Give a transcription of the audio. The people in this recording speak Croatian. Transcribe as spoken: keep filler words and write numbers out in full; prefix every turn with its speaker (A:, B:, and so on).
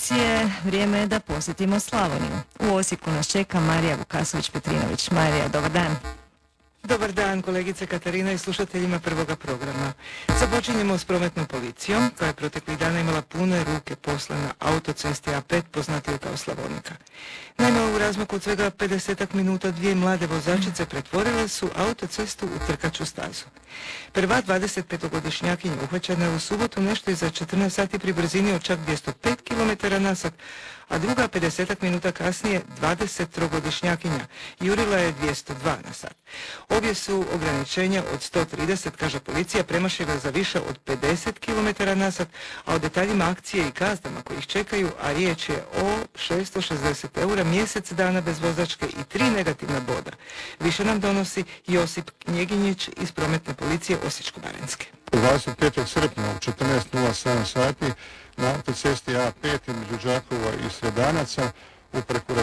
A: policije, vrijeme je da posjetimo Slavoniju. U Osijeku nas čeka Marija Vukasović-Petrinović. Marija, dobar dan.
B: Dobar dan, kolegice Katarina i slušateljima prvoga programa. Započinjemo s prometnom policijom, koja je proteklih dana imala pune ruke posla na autocesti A pet, poznatiju kao Slavonika. Naime, u razmaku od svega pedesetak minuta dvije mlade vozačice pretvorile su autocestu u trkaču stazu. Prva dvadesetpetogodišnjakinja uhvaćena je u subotu nešto iza četrnaest sati pri brzini od čak dvjesto pet kilometara na sat, a druga pedesetak minuta kasnije dvadesettrogodišnjakinja jurila je dvjesto dva na sat. Obje su ograničenja od sto trideset, kaže policija, premašile za više od pedeset kilometara na sat, a o detaljima akcije i kaznama koji ih čekaju, a riječ je o šesto šezdeset eura, mjesec dana bez vozačke i tri negativna boda. Više nam donosi Josip Njeginjić iz prometne policije Osječko-baranjske.
C: dvadeset petog srpnja u četrnaest nula sedam sati na autocesti A pet između Đakova i Sredanaca u prekoračenju